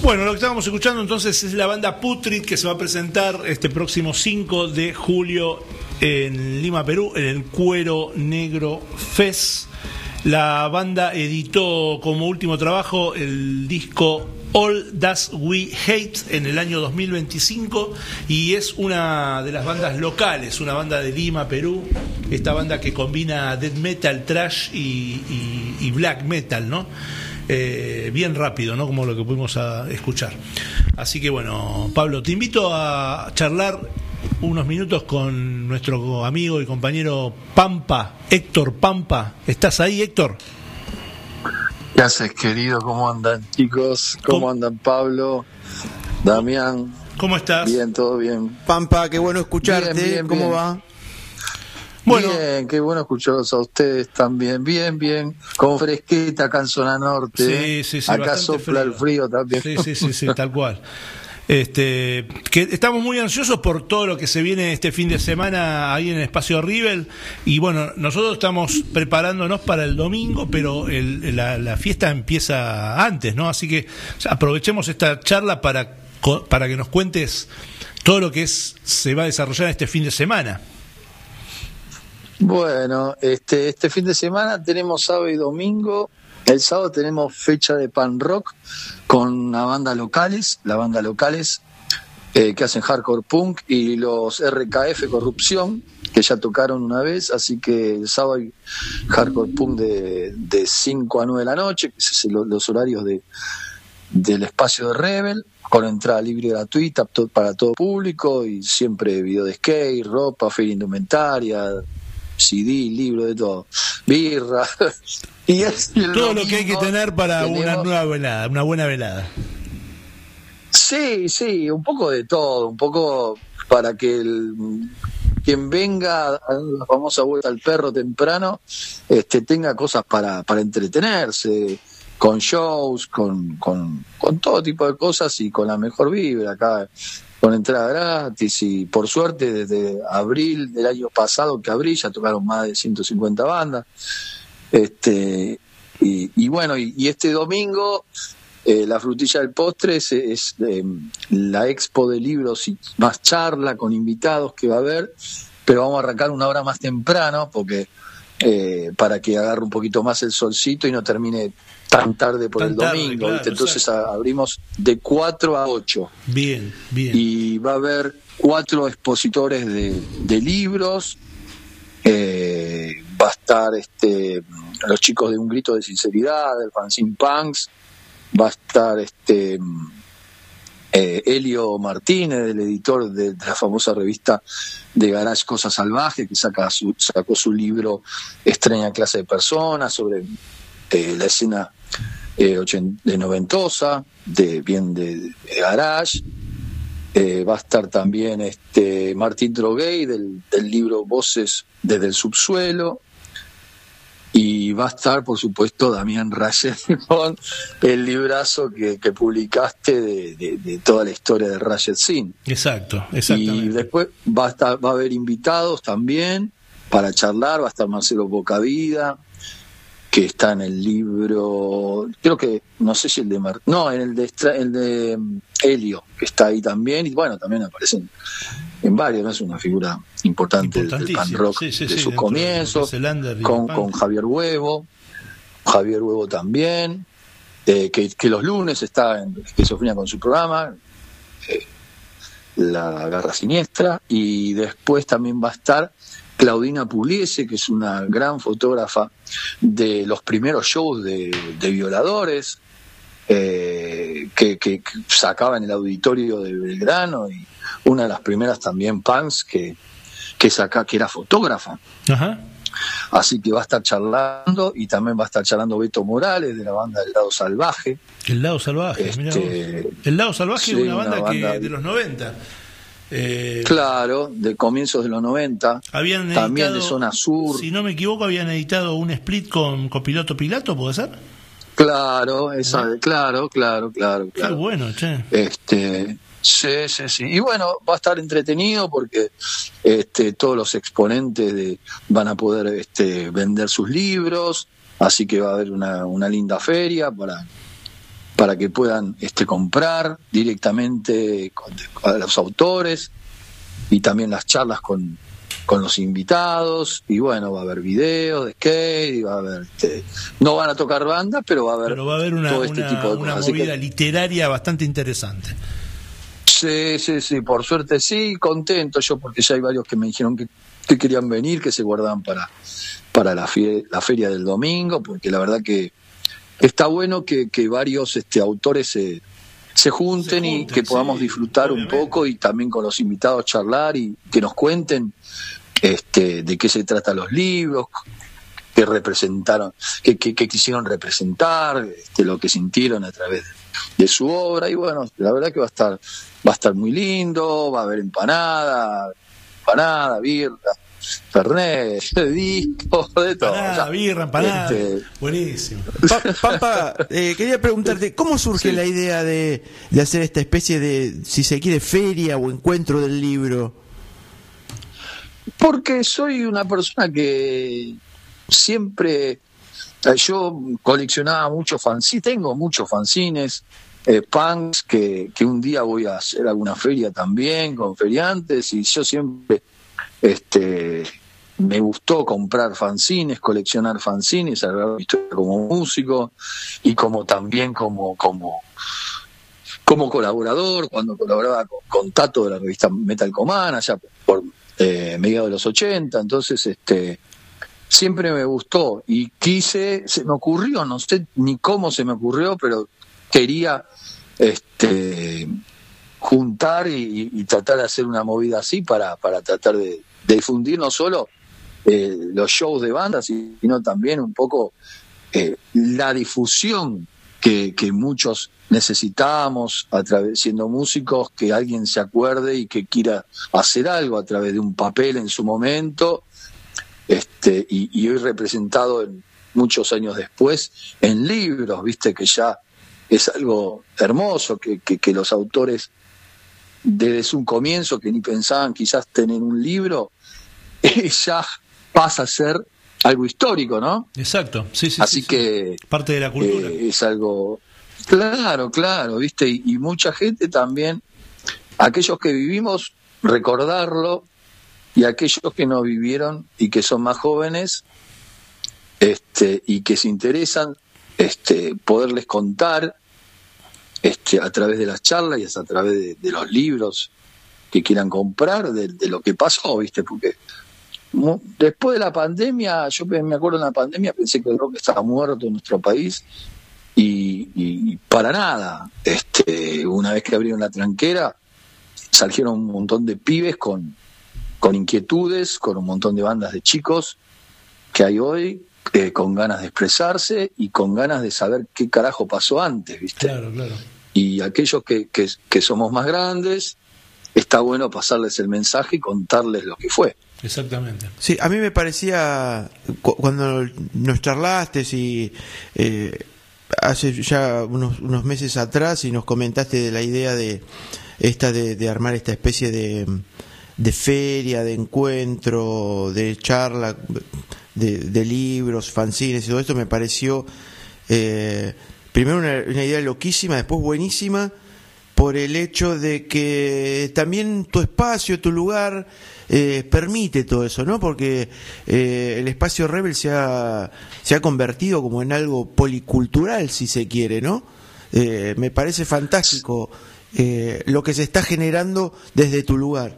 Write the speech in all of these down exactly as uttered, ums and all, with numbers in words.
Bueno, lo que estábamos escuchando entonces es la banda Putrid, que se va a presentar este próximo cinco de julio en Lima, Perú, en el Cuero Negro Fest. La banda editó como último trabajo el disco All That We Hate en el año dos mil veinticinco y es una de las bandas locales, una banda de Lima, Perú, esta banda que combina death metal, thrash y, y, y black metal, ¿no? Eh, bien rápido, ¿no? Como lo que pudimos a escuchar. Así que bueno, Pablo, te invito a charlar unos minutos con nuestro amigo y compañero Pampa, Héctor Pampa. ¿Estás ahí, Héctor? ¿Qué haces, querido? ¿Cómo andan, chicos? ¿Cómo, ¿Cómo andan, Pablo? Damián. ¿Cómo estás? Bien, todo bien. Pampa, qué bueno escucharte. Bien, bien, ¿Cómo bien. va? Bueno, bien, qué bueno escucharlos a ustedes también. Bien, bien. Con fresqueta acá en zona norte. Sí, sí, sí. Acá sopla frío. el frío también. Sí, sí, sí, sí, tal cual. Este, que estamos muy ansiosos por todo lo que se viene este fin de semana ahí en el Espacio Rivel y bueno, nosotros estamos preparándonos para el domingo, pero el, la, la fiesta empieza antes, ¿no? Así que aprovechemos esta charla para, para que nos cuentes todo lo que es se va a desarrollar este fin de semana. Bueno, este, este fin de semana tenemos sábado y domingo. El sábado tenemos fecha de pan rock con una banda locales, la banda locales eh, que hacen hardcore punk y los R K F Corrupción, que ya tocaron una vez, así que el sábado hay hardcore punk de, de cinco a nueve de la noche, que es los, los horarios de del espacio de Rebel, con entrada libre y gratuita para todo público y siempre video de skate, ropa, feria indumentaria, C D, libro, de todo, birra y es el todo lo que hay que tener para tenemos... una nueva velada, una buena velada. Sí, sí, un poco de todo, un poco para que el, quien venga a la famosa vuelta al perro temprano este, tenga cosas para, para entretenerse, con shows, con, con, con todo tipo de cosas y con la mejor vibra acá, con entrada gratis y por suerte desde abril del año pasado, que abril ya tocaron más de ciento cincuenta bandas. Este, y, y bueno, y, y este domingo eh, la frutilla del postre es, es eh, la expo de libros y más charla con invitados que va a haber, pero vamos a arrancar una hora más temprano porque eh, para que agarre un poquito más el solcito y no termine tan tarde por tan el domingo, tarde, claro, entonces o sea, abrimos de cuatro a ocho. Bien, bien. Y va a haber cuatro expositores de, de libros. Eh, va a estar este los chicos de Un Grito de Sinceridad, del fanzine Punks, va a estar este eh, Elio Martínez, el editor de, de la famosa revista de Garage Cosa Salvaje, que saca su, sacó su libro Extraña Clase de Personas sobre eh, la escena eh, ochenta, de noventosa, de bien de, de Garage. Eh, va a estar también este Martín Droguey del, del libro Voces desde el Subsuelo, y va a estar por supuesto Damián Rayet con el librazo que, que publicaste de, de, de toda la historia de Rayet Sin. Exacto, exactamente. Y después va a estar, va a haber invitados también para charlar, va a estar Marcelo Bocavida, que está en el libro, creo que, no sé si el de Mar, no, en el de el de Helio, que está ahí también, y bueno, también aparecen en varios, ¿no? Es una figura importante del pan rock sí, sí, de sí, sus comienzos, con, con Javier Huevo, Javier Huevo también, eh, que, que los lunes está en Esquizofrenia con su programa, eh, La Garra Siniestra, y después también va a estar Claudina Pugliese, que es una gran fotógrafa de los primeros shows de, de Violadores, eh, que, que, que sacaba en el auditorio de Belgrano, y una de las primeras también punks que, que saca, que era fotógrafa. Ajá. Así que va a estar charlando, y también va a estar charlando Beto Morales de la banda El Lado Salvaje. El Lado Salvaje, este, mirá vos. El Lado Salvaje sí, es una, una banda, banda que de los noventa. Eh, claro, de comienzos de los noventa, habían editado, también de Zona Sur. Si no me equivoco, habían editado un split con Copiloto Pilato, ¿puede ser? Claro, esa, ¿Eh? claro, claro, claro, Qué claro. bueno, che. Este, sí, sí, sí. Y bueno, va a estar entretenido porque este, todos los exponentes de, van a poder este, vender sus libros, así que va a haber una, una linda feria para para que puedan este, comprar directamente con, a los autores, y también las charlas con, con los invitados, y bueno, va a haber videos de skate, y va a haber, este, no van a tocar bandas, pero va a haber, pero va a haber una, todo este una, tipo de una cosas. movida que, literaria bastante interesante. Sí, sí, sí, por suerte sí, contento yo, porque ya hay varios que me dijeron que, que querían venir, que se guardaban para, para la, fie, la feria del domingo, porque la verdad que está bueno que, que varios este, autores se, se, junten se junten y que podamos sí, disfrutar obviamente. Un poco, y también con los invitados charlar y que nos cuenten este, de qué se tratan los libros, que representaron, que, que, que quisieron representar, este, lo que sintieron a través de, de su obra. Y bueno, la verdad que va a estar va a estar muy lindo, va a haber empanada, empanada, birra, fernet, disco, de todo. Empanada, birra, empanada, este... buenísimo. Pa Pampa, eh, quería preguntarte, ¿cómo surge sí. la idea de, de hacer esta especie de, si se quiere, feria o encuentro del libro? Porque soy una persona que siempre, yo coleccionaba muchos fanzines, tengo muchos fanzines, eh, punks, que, que un día voy a hacer alguna feria también con feriantes, y yo siempre este me gustó comprar fanzines, coleccionar fanzines, hablar mi historia como músico y como también como como como colaborador, cuando colaboraba con, con Tato de la revista Metal Command allá por eh, mediados de los ochenta. Entonces este siempre me gustó y quise, se me ocurrió, no sé ni cómo se me ocurrió, pero quería este juntar y, y tratar de hacer una movida así para, para tratar de, de difundir no solo eh, los shows de bandas, sino también un poco eh, la difusión que, que muchos necesitamos a través, siendo músicos, que alguien se acuerde y que quiera hacer algo a través de un papel en su momento, este y, y hoy representado en, muchos años después en libros, viste que ya es algo hermoso, que, que, que los autores desde un comienzo, que ni pensaban quizás tener un libro, ya pasa a ser algo histórico, ¿no? Exacto, sí, sí. Así sí, que sí. Parte de la cultura. Eh, es algo, claro, claro, viste, y, y mucha gente también, aquellos que vivimos, recordarlo, y aquellos que no vivieron y que son más jóvenes, este, y que se interesan, este, poderles contar, este, a través de las charlas y a través de, de los libros que quieran comprar, de, de lo que pasó, viste, porque después de la pandemia, yo me acuerdo en la pandemia, pensé que el rock estaba muerto en nuestro país, y, y para nada. Este, una vez que abrieron la tranquera, salieron un montón de pibes con, con inquietudes, con un montón de bandas de chicos que hay hoy, eh, con ganas de expresarse y con ganas de saber qué carajo pasó antes, ¿viste? Claro, claro. Y aquellos que, que, que somos más grandes, está bueno pasarles el mensaje y contarles lo que fue. Exactamente. Sí, a mí me parecía, cu cuando nos charlaste y eh, hace ya unos, unos meses atrás y nos comentaste de la idea de esta de, de armar esta especie de, de feria, de encuentro, de charla, de, de libros, fanzines y todo esto, me pareció eh, primero una, una idea loquísima, después buenísima, por el hecho de que también tu espacio, tu lugar eh, permite todo eso, ¿no? Porque eh, el espacio Rebel se ha, se ha convertido como en algo policultural, si se quiere, ¿no? Eh, me parece fantástico eh, lo que se está generando desde tu lugar.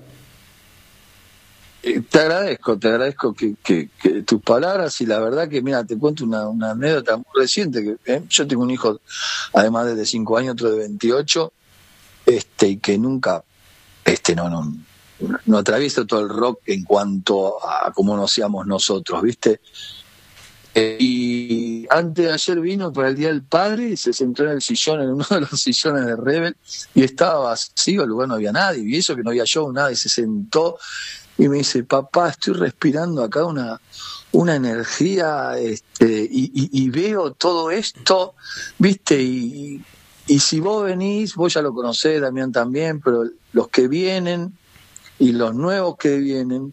Te agradezco, te agradezco que, que, que tus palabras, y la verdad que, mira, te cuento una, una anécdota muy reciente, que eh, yo tengo un hijo, además de cinco años, otro de veintiocho, este, y que nunca, este, no, no, no atraviesa todo el rock en cuanto a cómo nos hacíamos nosotros, ¿viste? Eh, y antes de ayer vino para el Día del Padre y se sentó en el sillón, en uno de los sillones de Rebel, y estaba vacío, el lugar no había nadie, y eso que no había show, nada, y se sentó y me dice: papá, estoy respirando acá una una energía, este, y, y, y veo todo esto, ¿viste? Y, y si vos venís, vos ya lo conocés, Damián también, pero los que vienen y los nuevos que vienen,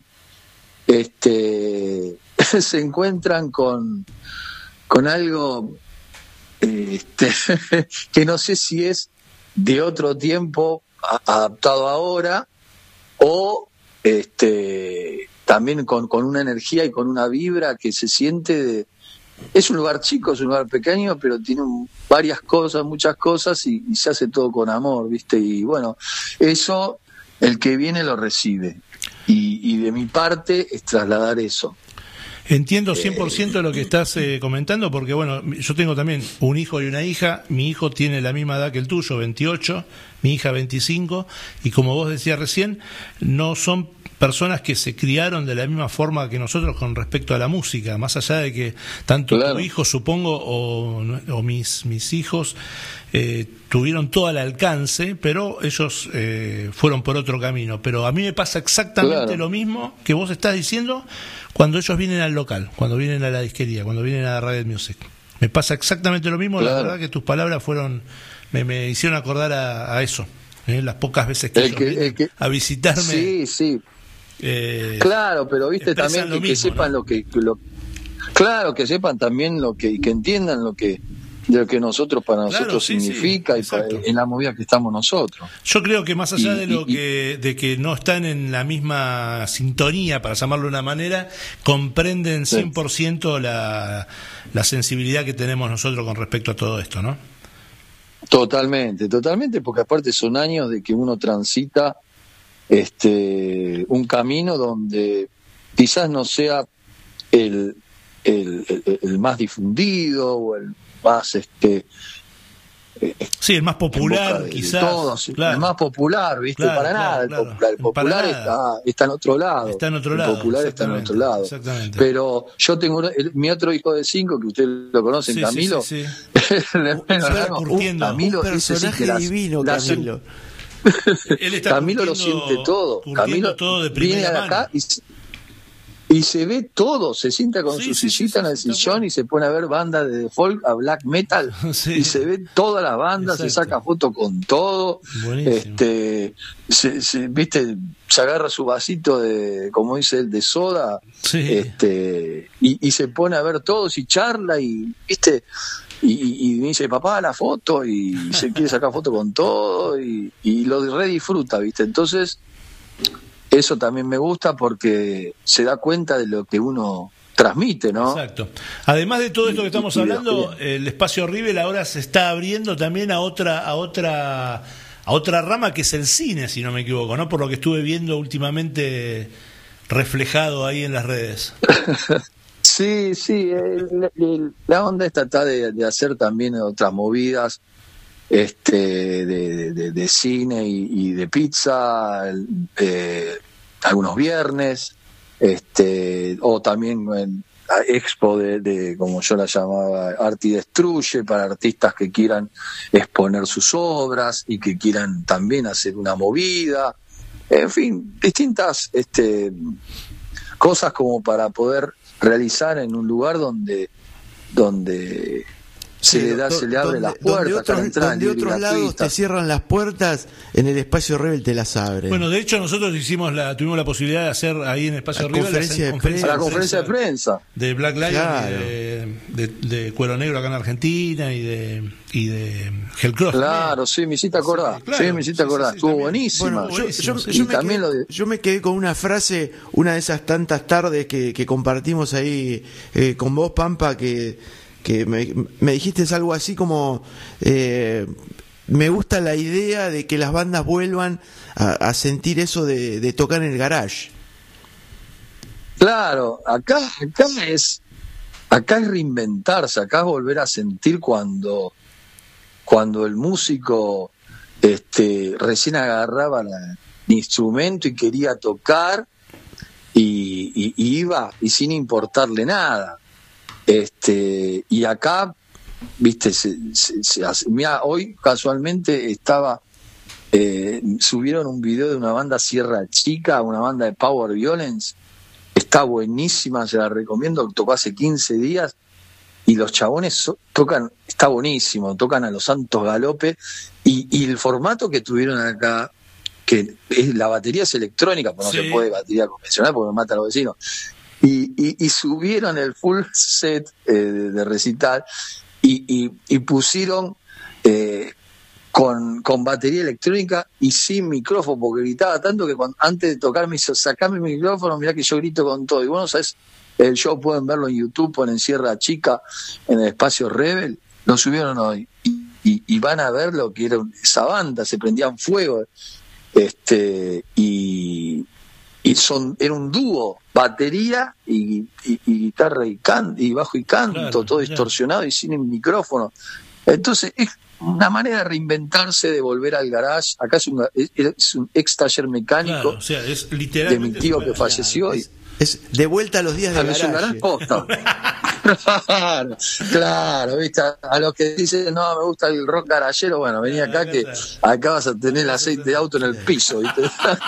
este se encuentran con, con algo este, que no sé si es de otro tiempo a, adaptado ahora o este también con, con una energía y con una vibra que se siente de, es un lugar chico, es un lugar pequeño, pero tiene un, varias cosas, muchas cosas y, y se hace todo con amor, ¿viste? Y bueno, eso el que viene lo recibe y, y de mi parte es trasladar eso. Entiendo cien por ciento lo que estás eh, comentando, porque bueno, yo tengo también un hijo y una hija. Mi hijo tiene la misma edad que el tuyo, veintiocho, mi hija veinticinco, y como vos decías recién, no son personas que se criaron de la misma forma que nosotros con respecto a la música, más allá de que tanto claro. tu hijo, supongo, o, o mis, mis hijos eh, tuvieron todo al alcance, pero ellos eh, fueron por otro camino. Pero a mí me pasa exactamente claro. lo mismo que vos estás diciendo cuando ellos vienen al local, cuando vienen a la disquería, cuando vienen a la Radio Music. Me pasa exactamente lo mismo, claro. La verdad que tus palabras fueron, me, me hicieron acordar a, a eso, ¿eh? Las pocas veces que, ellos que, vienen que, a visitarme. Sí, sí. Eh, claro, pero viste también que, mismo, que sepan ¿no? lo que lo, claro, que sepan también lo que, que entiendan lo que de lo que nosotros para nosotros claro, sí, significa sí, y para, en la movida que estamos nosotros. Yo creo que más allá y, de lo y, que de que no están en la misma sintonía, para llamarlo de una manera, comprenden cien por ciento sí. la, la sensibilidad que tenemos nosotros con respecto a todo esto, ¿no? Totalmente, totalmente, porque aparte son años de que uno transita este un camino donde quizás no sea el, el, el, el más difundido o el más este sí el más popular de, quizás de todos, claro. El más popular, viste, claro, para claro, nada claro. el popular, el popular está, está en otro lado está en otro lado el popular está en otro lado pero yo tengo el, mi otro hijo de cinco que ustedes lo conocen, sí, Camilo sí, sí, sí. le, un, un, Camilo un personaje sí divino las, Camilo Él está Camilo lo siente todo. Camilo todo de viene de acá y, y se ve todo. Se sienta con sí, su sí, sillita sí, en el sí, sillón y se pone a ver bandas de folk a black metal sí. y se ve todas las bandas, exacto. Se saca foto con todo. Buenísimo. Este, se, se, viste, se agarra su vasito de, como dice él, de soda, sí. este, y, y se pone a ver todos y charla y, viste. Y, y me dice, papá, la foto, y se quiere sacar foto con todo, y, y lo re disfruta, ¿viste? Entonces, eso también me gusta porque se da cuenta de lo que uno transmite, ¿no? Exacto. Además de todo esto que estamos y, hablando, y el espacio Rivel ahora se está abriendo también a otra, a otra, a otra rama que es el cine, si no me equivoco, ¿no? Por lo que estuve viendo últimamente reflejado ahí en las redes. Sí, sí, el, el, la onda es tratar de, de hacer también otras movidas este, de, de, de cine y, y de pizza, eh, algunos viernes, este, o también en expo de, de, como yo la llamaba, Arte y Destruye, para artistas que quieran exponer sus obras y que quieran también hacer una movida, en fin, distintas este, cosas como para poder realizar en un lugar donde donde se sí, le da, do, se le abre donde, las puertas donde otros, para entrar, donde otros lados te cierran las puertas, en el espacio Rebel te las abren. Bueno, de hecho nosotros hicimos la tuvimos la posibilidad de hacer ahí en el espacio la Rebel conferencia la, de conferencia la conferencia de prensa de Black Lion, claro. de, de, de Cuero Negro acá en Argentina y de y de Hellcross. Claro, sí, me hiciste acordar. Sí, claro, sí me hiciste acordar. Sí, sí, Estuvo también. Buenísima. Bueno, yo, yo, sí. yo, me quedé, lo de... yo me quedé con una frase, una de esas tantas tardes que, que compartimos ahí eh, con vos, Pampa, que que me, me dijiste algo así como eh, me gusta la idea de que las bandas vuelvan a, a sentir eso de, de tocar en el garage. Claro, acá, acá es acá es reinventarse, acá es volver a sentir cuando cuando el músico este recién agarraba la, el instrumento y quería tocar y, y, y iba y sin importarle nada. Este, y acá, viste, se, se, se hace, mira, hoy casualmente estaba, eh, subieron un video de una banda Sierra Chica, una banda de Power Violence, está buenísima, se la recomiendo, tocó hace quince días, y los chabones so, tocan, está buenísimo, tocan a los Santos Galope, y, y el formato que tuvieron acá, que es, la batería es electrónica, pues no sí. se puede batería convencional porque me mata a los vecinos. Y, y, y subieron el full set eh, de, de recital y, y, y pusieron eh, con, con batería electrónica y sin micrófono, porque gritaba tanto que cuando, antes de tocar me hizo sacame el micrófono, mirá que yo grito con todo. Y bueno, ¿sabes? El show pueden verlo en YouTube, ponen Sierra Chica en el espacio Rebel, lo subieron hoy y, y, y van a ver lo que era esa banda, se prendían fuego, este y, y son era un dúo, batería y, y, y guitarra y, can, y bajo y canto, claro, todo claro. distorsionado y sin micrófono. Entonces es una manera de reinventarse, de volver al garage. Acá es un, es, es un ex taller mecánico, claro, o sea, es literalmente de mi tío que falleció. Es, es de vuelta a los días de garage. Claro, claro, viste, a los que dicen no, me gusta el rock garallero, bueno, vení acá que acá vas a tener el aceite de auto en el piso, viste.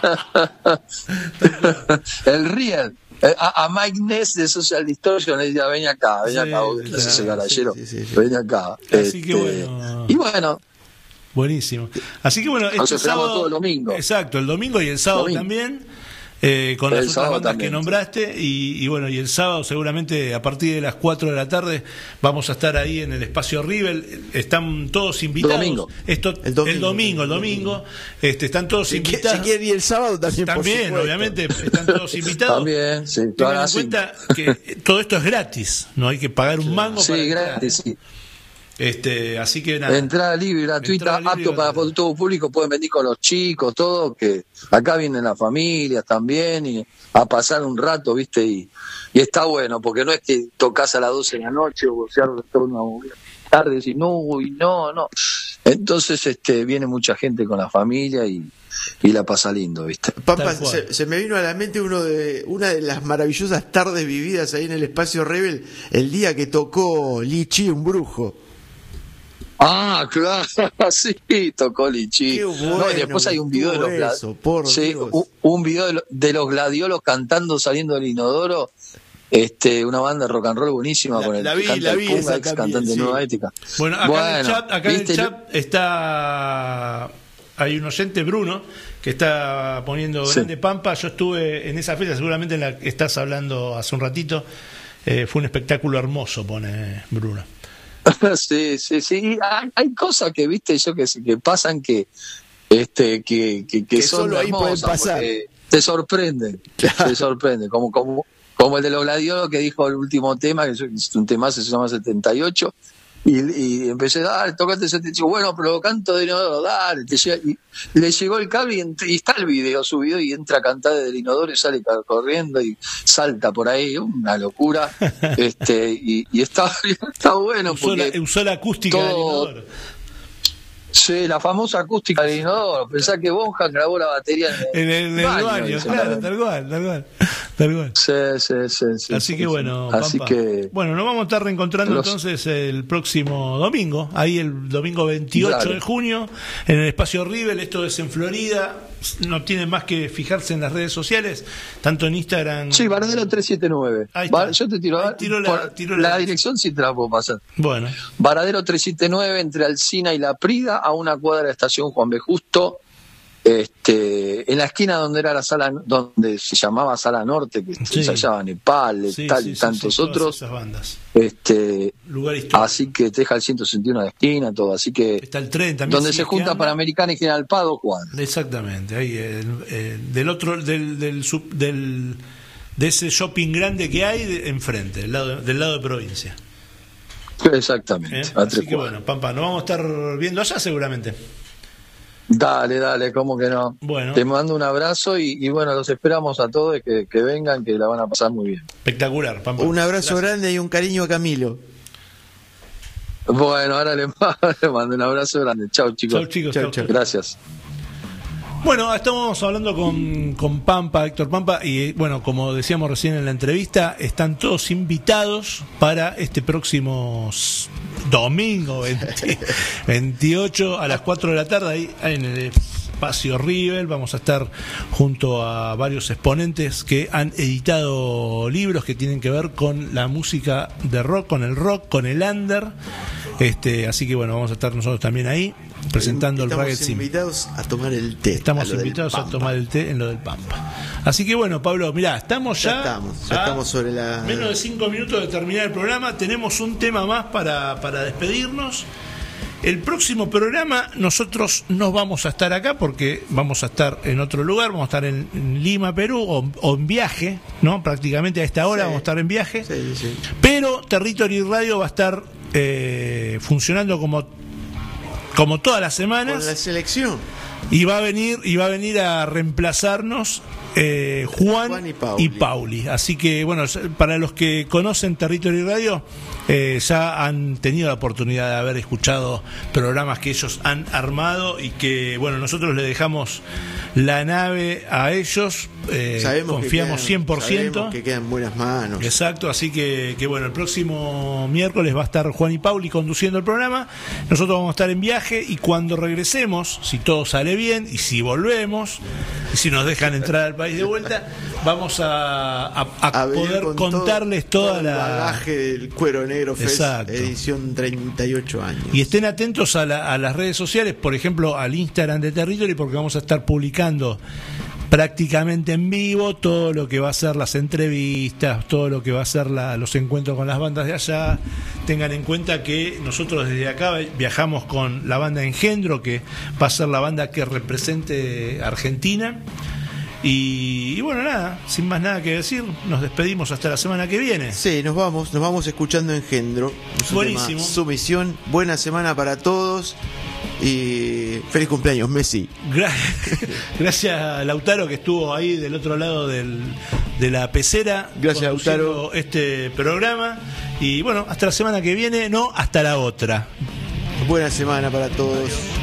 El Real. A, a Mike Ness de Social Distortion le decía, ven acá, ven acá, vos que claro, ese garallero, sí, sí, sí, sí. ven acá. Así este, que bueno. Y bueno. Buenísimo. Así que bueno, este sábado, todo el domingo. Exacto, el domingo y el sábado domingo. también. Eh, con el las otras bandas también. que nombraste y, y bueno, y el sábado seguramente a partir de las cuatro de la tarde vamos a estar ahí en el espacio Rivel. Están todos invitados. Domingo. Esto, el domingo, el domingo, el domingo. Este, están todos si invitados. Si quieren ir el sábado también. También, obviamente, están todos invitados. También, sí. Tengan en cuenta que todo esto es gratis, no hay que pagar un mango sí, para gratis, sí. Este, así que nada. Entrada libre, gratuita, libre, apto para todo público, pueden venir con los chicos, todo, que acá vienen las familias también y a pasar un rato, viste, y, y está bueno, porque no es que tocas a las doce de la noche o se arde toda una tarde y no, uy, no, no. Entonces este viene mucha gente con la familia y, y la pasa lindo, viste. Pampa, se, se me vino a la mente uno de una de las maravillosas tardes vividas ahí en el espacio Rebel, el día que tocó Li Chi, un brujo. Ah, claro, sí, tocó Lichi. Bueno, no, y después hay un video de los eso, por sí, Dios. un, un video de, lo, de los gladiolos cantando saliendo del inodoro, este, una banda de rock and roll buenísima la, con el la vi, canta la vi Punga, ex también, cantante sí. de Nueva Ética. Bueno, acá bueno, en el chat, acá en el chat está hay un oyente, Bruno, que está poniendo sí. grande Pampa. Yo estuve en esa fecha, seguramente en la que estás hablando hace un ratito. Eh, fue un espectáculo hermoso, pone Bruno. Sí, sí, sí. Hay, hay cosas que, viste, yo que que pasan que este que, que, que, que son solo ahí pueden pasar. Te sorprenden, claro. Te sorprenden. Como, como, como el de los gladiolos que dijo el último tema, que es un tema que se llama setenta y ocho. Y, y empecé, dale, tocate ese techo, bueno, pero canto de inodoro, dale, te llega, y le llegó el cable y, ent- y está el video subido y entra a cantar desde el inodoro y sale corriendo y salta por ahí, una locura, este, y, y está, está bueno usó porque la, usó la acústica todo, del inodoro. Sí, la famosa acústica del inodoro. Pensá que Bonham grabó la batería en el, en el baño, baño claro, tal cual, tal cual, tal cual. Sí, sí, sí, sí. Así sí, que sí. bueno, Así Pampa. que bueno, nos vamos a estar reencontrando los... entonces el próximo domingo, ahí el domingo veintiocho Dale. de junio, en el espacio Rivel. Esto es en Florida. No tienen más que fijarse en las redes sociales, tanto en Instagram. Sí, Varadero trescientos setenta y nueve. Va, yo te tiro, ahí tiro la, por, tiro la, la dirección, sí te la puedo pasar. Bueno. Varadero trescientos setenta y nueve, entre Alsina y La Prida, a una cuadra de la estación Juan B. Justo, este, en la esquina donde era la sala, donde se llamaba Sala Norte, que sí. se hallaba Nepal, sí, tal sí, y sí, tantos sí, otros. Esas bandas. Este, lugar histórico. Así que te deja el ciento sesenta y uno de esquina, todo. Así que está el tren también. Donde se junta Panamericana y General Pado, Juan. Exactamente, ahí eh, eh, del otro, del, del, sub, del de ese shopping grande que hay de, enfrente, del lado, del lado de provincia. Exactamente. ¿Eh? Así que bueno, Pampa, nos vamos a estar viendo allá seguramente. Dale, dale, cómo que no. Bueno. Te mando un abrazo y, y bueno, los esperamos a todos que, que vengan, que la van a pasar muy bien. Espectacular, Pampa. Un abrazo Gracias. grande y un cariño a Camilo. Bueno, ahora le mando, le mando un abrazo grande. Chau, chicos. Chau, chicos. Chau, chau. chau. Gracias. Bueno, estamos hablando con, con Pampa, Héctor Pampa, y bueno, como decíamos recién en la entrevista, están todos invitados para este próximo domingo veinte, veintiocho a las cuatro de la tarde, ahí en el espacio Rivel. Vamos a estar junto a varios exponentes que han editado libros que tienen que ver con la música de rock, con el rock, con el under. Este, así que bueno, vamos a estar nosotros también ahí presentando Estamos el Ragged Sim. invitados a tomar el té. Estamos invitados a tomar el té en lo del Pampa. Así que bueno, Pablo, mirá, estamos ya, ya estamos, ya estamos sobre la... menos de cinco minutos de terminar el programa. Tenemos un tema más para, para despedirnos. El próximo programa nosotros no vamos a estar acá porque vamos a estar en otro lugar, vamos a estar en, en Lima, Perú, o, o en viaje, ¿no? Prácticamente a esta hora sí. vamos a estar en viaje. Sí, sí. Pero Territory Radio va a estar eh, funcionando como, como todas las semanas. Con la selección. Y va a venir, y va a venir a reemplazarnos eh, Juan, Juan y, Pauli. y Pauli. Así que, bueno, para los que conocen Territory Radio, eh, ya han tenido la oportunidad de haber escuchado programas que ellos han armado y que, bueno, nosotros le dejamos la nave a ellos. Eh, sabemos confiamos que quedan, cien por ciento. Sabemos que quedan en buenas manos. Exacto, así que, que, bueno, el próximo miércoles va a estar Juan y Pauli conduciendo el programa. Nosotros vamos a estar en viaje y cuando regresemos, si todo sale bien y si volvemos, y si nos dejan entrar al país de vuelta, vamos a, a, a, a poder con contarles todo, toda todo la... el bagaje del Cuero Negro Fest, exacto. edición treinta y ocho años. Y estén atentos a, la, a las redes sociales, por ejemplo al Instagram de Territory, porque vamos a estar publicando prácticamente en vivo todo lo que va a ser las entrevistas, todo lo que va a ser la, los encuentros con las bandas de allá. Tengan en cuenta que nosotros desde acá viajamos con la banda Engendro, que va a ser la banda que represente Argentina. Y, y bueno, nada, sin más nada que decir, nos despedimos hasta la semana que viene. Sí, nos vamos, nos vamos escuchando Engendro. Buenísimo. Sumisión, buena semana para todos. Y feliz cumpleaños, Messi. Gracias, Lautaro, que estuvo ahí del otro lado del, de la pecera. Gracias, Lautaro. Este programa. Y bueno, hasta la semana que viene, no, hasta la otra. Buena semana para todos.